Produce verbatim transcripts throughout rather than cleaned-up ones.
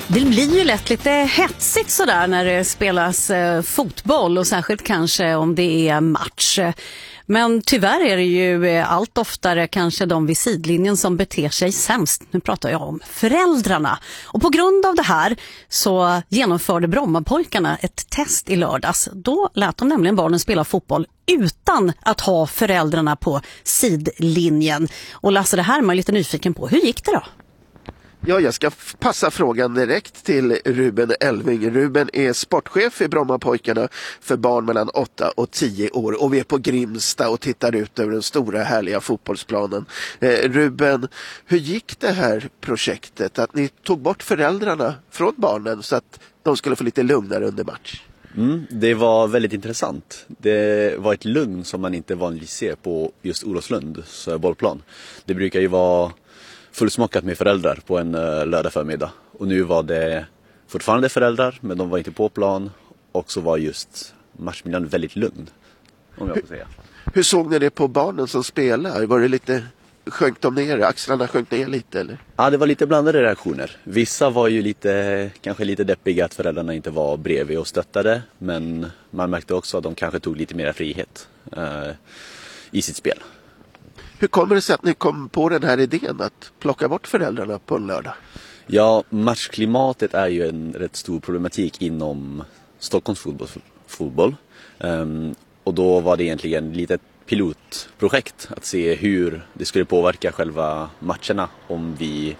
Det blir ju lätt lite hetsigt sådär när det spelas eh, fotboll och särskilt kanske om det är match. Men tyvärr är det ju allt oftare kanske de vid sidlinjen som beter sig sämst. Nu pratar jag om föräldrarna. Och på grund av det här så genomförde Brommapojkarna ett test i lördags. Då lät de nämligen barnen spela fotboll utan att ha föräldrarna på sidlinjen. Och Lasse, det här är man lite nyfiken på. Hur gick det då? Ja, jag ska passa frågan direkt till Ruben Elving. Ruben är sportchef i Brommapojkarna för barn mellan åtta och tio år. Och vi är på Grimsta och tittar ut över den stora härliga fotbollsplanen. Eh, Ruben, hur gick det här projektet? Att ni tog bort föräldrarna från barnen så att de skulle få lite lugnare under match? Mm, det var väldigt intressant. Det var ett lugn som man inte vanligtvis ser på just Olofslunds bollplan. Det brukar ju vara fullsmockat med föräldrar på en uh, lördag förmiddag. Och nu var det fortfarande föräldrar, men de var inte på plan. Och så var just matchmiljön väldigt lugn, om jag får säga. Hur, hur såg ni det på barnen som spelar? Var det lite, sjönk de ner? Axlarna sjönk ner lite, eller? Ja, det var lite blandade reaktioner. Vissa var ju lite, kanske lite deppiga att föräldrarna inte var bredvid och stöttade. Men man märkte också att de kanske tog lite mer frihet uh, i sitt spel. Hur kommer det sig att ni kom på den här idén att plocka bort föräldrarna på en lördag? Ja, matchklimatet är ju en rätt stor problematik inom Stockholms fotboll. fotboll. Um, och då var det egentligen lite ett pilotprojekt att se hur det skulle påverka själva matcherna om vi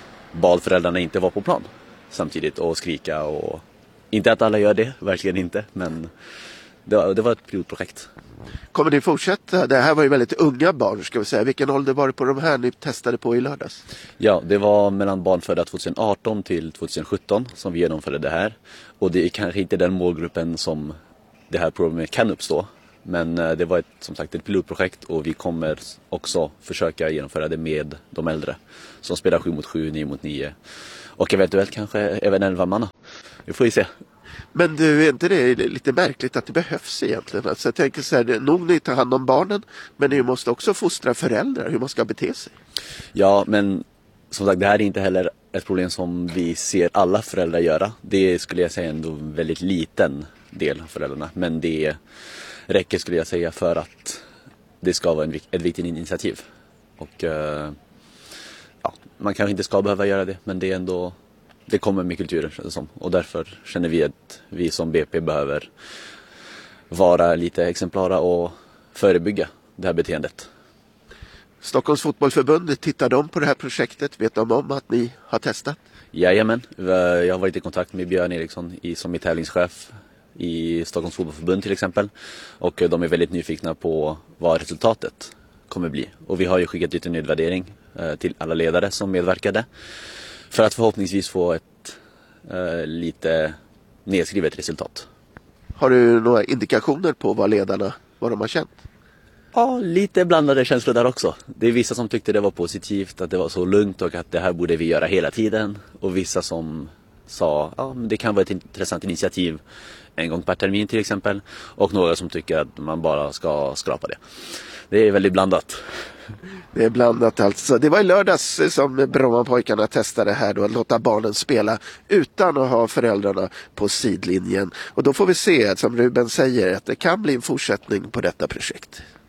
bad föräldrarna inte vara på plan samtidigt och skrika. Och inte att alla gör det, verkligen inte, men det var, det var ett pilotprojekt. Kommer ni fortsätta? Det här var ju väldigt unga barn, ska vi säga. Vilken ålder var det på de här ni testade på i lördags? Ja, det var mellan barn födda tjugoarton till tjugosjutton som vi genomförde det här. Och det är kanske inte den målgruppen som det här problemet kan uppstå. Men det var ett, som sagt ett pilotprojekt och vi kommer också försöka genomföra det med de äldre. Som spelar sju mot sju, nio mot nio och eventuellt kanske även elva manna. Vi får ju se. Men du, är inte det lite märkligt att det behövs egentligen? Alltså jag tänker så här, nog ni tar hand om barnen, men ni måste också fostra föräldrar hur man ska bete sig. Ja, men som sagt, det här är inte heller ett problem som vi ser alla föräldrar göra. Det skulle jag säga ändå en väldigt liten del av föräldrarna. Men det räcker, skulle jag säga, för att det ska vara en, ett viktigt initiativ. Och ja, man kanske inte ska behöva göra det, men det är ändå... Det kommer med kulturen, känns det som. Och därför känner vi att vi som B P behöver vara lite exemplara och förebygga det här beteendet. Stockholms fotbollförbund, tittar de på det här projektet? Vet de om att ni har testat? Jajamän, jag har varit i kontakt med Björn Eriksson i, som är tävlingschef i Stockholms fotbollförbund till exempel. Och de är väldigt nyfikna på vad resultatet kommer bli. Och vi har ju skickat ut en nedvärdering till alla ledare som medverkade. För att förhoppningsvis få ett eh, lite nedskrivet resultat. Har du några indikationer på vad ledarna, vad de har känt? Ja, lite blandade känslor där också. Det är vissa som tyckte det var positivt, att det var så lugnt och att det här borde vi göra hela tiden. Och vissa som sa, ja, det kan vara ett intressant initiativ en gång per termin till exempel. Och några som tycker att man bara ska skrapa det. Det är väldigt blandat. Det är blandat alltså. Det var i lördags som Brommapojkarna testade här då, att låta barnen spela utan att ha föräldrarna på sidlinjen. Och då får vi se, som Ruben säger, att det kan bli en fortsättning på detta projekt.